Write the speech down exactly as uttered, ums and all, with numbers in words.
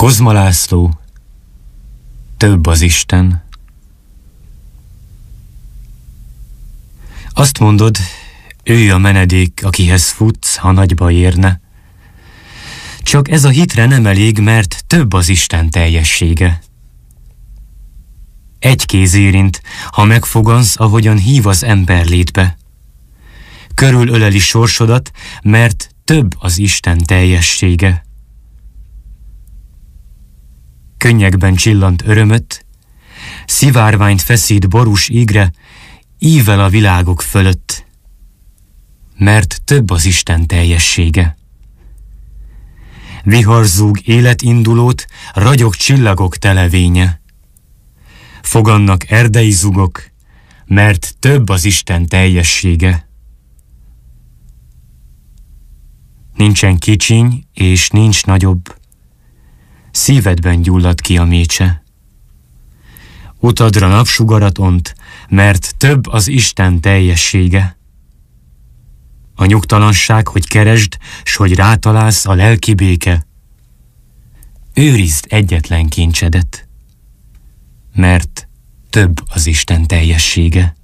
Kozma László, több az Isten. Azt mondod, ő a menedék, akihez futsz, ha nagyba érne. Csak ez a hitre nem elég, mert több az Isten teljessége. Egy kéz érint, ha megfogansz, ahogyan hív az ember létbe. Körülöleli sorsodat, mert több az Isten teljessége. Könnyekben csillant örömöt, szivárványt feszít borús ígre, ível a világok fölött, mert több az Isten teljessége. Viharzúg életindulót, ragyog csillagok televénye. Fogannak erdei zugok, mert több az Isten teljessége. Nincsen kicsiny, és nincs nagyobb, szívedben gyullad ki a mécse. Utadra napsugarat ont, mert több az Isten teljessége. A nyugtalanság, hogy keresd, s hogy rátalálsz a lelki béke. Őrizd egyetlen kincsedet, mert több az Isten teljessége.